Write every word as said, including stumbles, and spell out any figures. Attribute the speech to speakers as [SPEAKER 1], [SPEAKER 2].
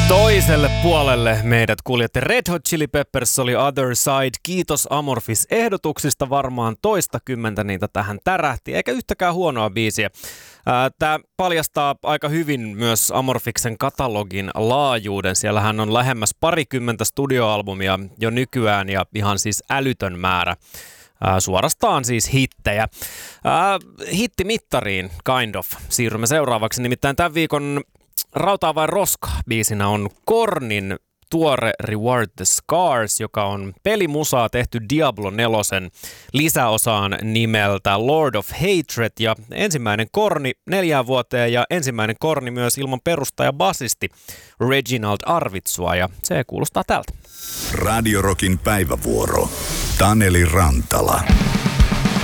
[SPEAKER 1] Toiselle puolelle meidät kuljetti Red Hot Chili Peppers, oli Other Side. Kiitos Amorphis ehdotuksista, varmaan toista kymmentä niitä tähän tärähti, eikä yhtäkään huonoa biisiä. Tämä paljastaa aika hyvin myös Amorphiksen katalogin laajuuden. Siellähän on lähemmäs parikymmentä studioalbumia jo nykyään ja ihan siis älytön määrä. Ää, suorastaan siis hittejä. Ää, hittimittariin, kind of. Siirrymme seuraavaksi, nimittäin tämän viikon Rautaa vai roskaa -biisinä on Kornin tuore Reward the Scars, joka on pelimusaa tehty Diablo nelosen lisäosaan nimeltä Lord of Hatred, ja ensimmäinen Korni neljään vuoteen ja ensimmäinen Korni myös ilman perustaja basisti Reginald Arvitsua, ja se kuulostaa tältä.
[SPEAKER 2] Radio Rockin päivävuoro. Taneli Rantala.